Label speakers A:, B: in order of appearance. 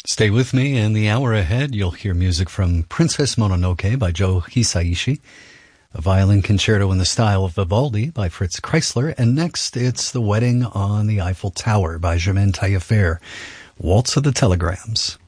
A: Stay with me. In the hour ahead, you'll hear music from Princess Mononoke by Joe Hisaishi, a violin concerto in the style of Vivaldi by Fritz Kreisler, and next it's The Wedding on the Eiffel Tower by Germaine Taillefer, Waltz of the Telegrams.